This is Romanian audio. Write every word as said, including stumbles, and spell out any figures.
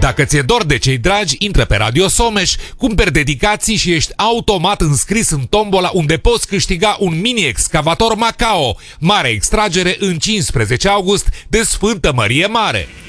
Dacă ți-e dor de cei dragi, intră pe Radio Someș, cumperi dedicații și ești automat înscris în tombola unde poți câștiga un mini-excavator Macao, mare extragere în cincisprezece august de Sfântă Mărie Mare.